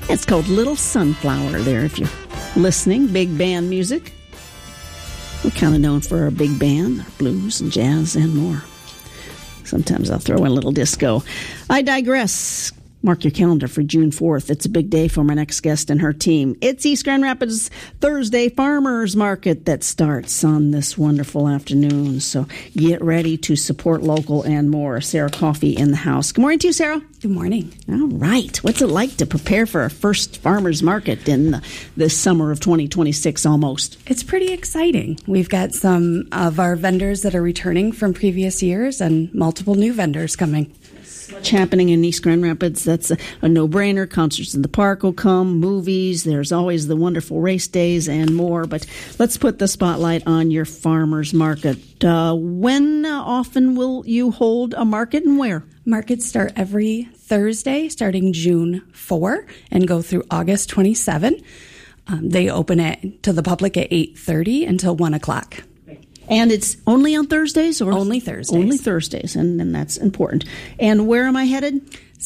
It's called Little Sunflower there, if you're listening. Big band music. We're kind of known for our big band, our blues and jazz and more. Sometimes I'll throw in a little disco. I digress. Mark your calendar for June 4th. It's a big day for my next guest and her team. It's East Grand Rapids Thursday Farmers Market that starts on this wonderful afternoon. So get ready to support local and more. Sarah Coffey in the house. Good morning to you, Sarah. Good morning. All right. What's it like to prepare for our first farmers market in this summer of 2026 almost? It's pretty exciting. We've got some of our vendors that are returning from previous years and multiple new vendors coming. Much happening in East Grand Rapids. That's a no-brainer. Concerts in the park will come, movies. There's always the wonderful race days and more. But let's put the spotlight on your farmers market. When often will you hold a market and where? Markets start every Thursday, starting June 4 and go through August 27. They open it to the public at 8:30 until 1 o'clock. And it's only on Thursdays? Or only Thursdays. Only Thursdays, and that's important. And where am I headed?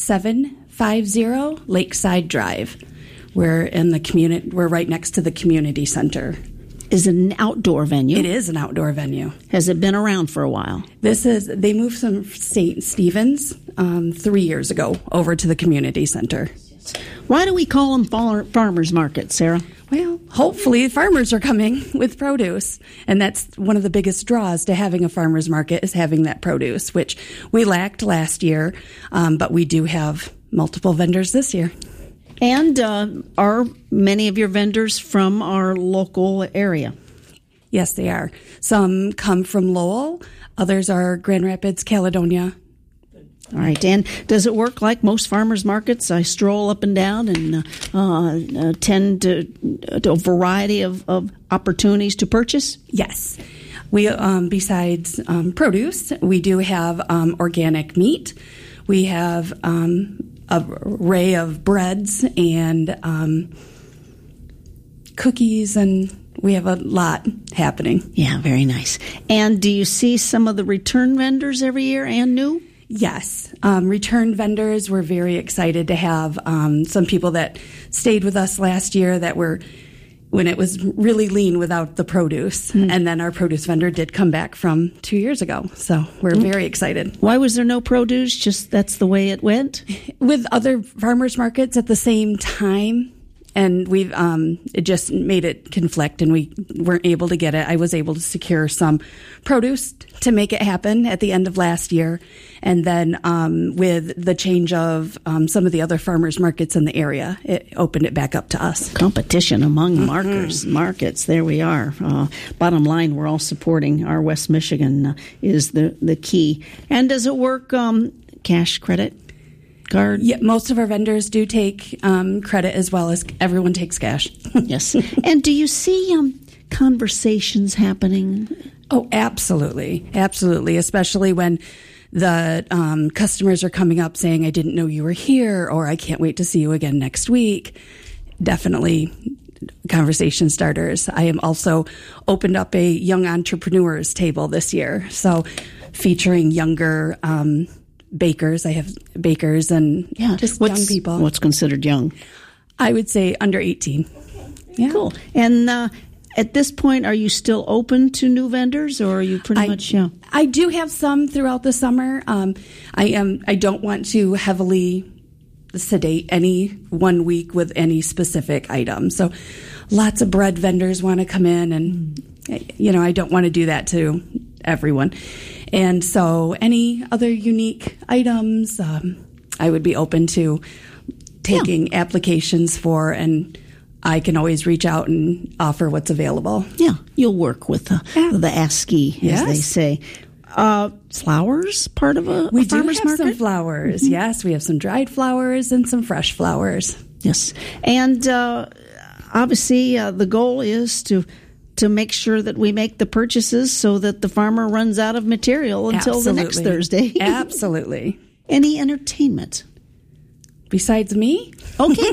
750 Lakeside Drive. We're in the community. We're right next to the community center. Is it an outdoor venue? It is an outdoor venue. Has it been around for a while? They moved from St. Stephen's 3 years ago over to the community center. Why do we call them farmers markets, Sarah? Well, hopefully farmers are coming with produce, and that's one of the biggest draws to having a farmer's market is having that produce, which we lacked last year, but we do have multiple vendors this year. And are many of your vendors from our local area? Yes, they are. Some come from Lowell, others are Grand Rapids, Caledonia. All right, and does it work like most farmers markets? I stroll up and down and tend to a variety of opportunities to purchase? Yes. We, besides produce, we do have organic meat. We have an array of breads and cookies, and we have a lot happening. Yeah, very nice. And do you see some of the return vendors every year and new? Yes. Return vendors, we're very excited to have some people that stayed with us last year that were when it was really lean without the produce. Mm. And then our produce vendor did come back from 2 years ago. So we're very excited. Why was there no produce? Just that's the way it went? With other farmers markets at the same time. And we've it just made it conflict, and we weren't able to get it. I was able to secure some produce to make it happen at the end of last year. And then with the change of some of the other farmers markets in the area, it opened it back up to us. Competition among markets. There we are. Bottom line, we're all supporting our West Michigan is the key. And does it work cash, credit? Card? Yeah, most of our vendors do take credit as well as everyone takes cash. Yes. And do you see conversations happening? Oh, absolutely. Absolutely. Especially when the customers are coming up saying, I didn't know you were here, or I can't wait to see you again next week. Definitely conversation starters. I am also opened up a young entrepreneurs table this year. So featuring younger bakers. I have bakers and just young people. What's considered young? I would say under 18. Yeah. Cool. And at this point, are you still open to new vendors, or are you pretty much? Yeah. I do have some throughout the summer. I don't want to heavily sedate any 1 week with any specific item. So lots of bread vendors want to come in, and I don't want to do that to everyone. And so any other unique items, I would be open to taking applications for, and I can always reach out and offer what's available. Yeah, you'll work with the ASCII, as they say. Flowers, part of a farmer's market? We do have some flowers, Mm-hmm. Yes. We have some dried flowers and some fresh flowers. Yes. And obviously the goal is to make sure that we make the purchases so that the farmer runs out of material until the next Thursday. Absolutely. Any entertainment? Besides me? Okay,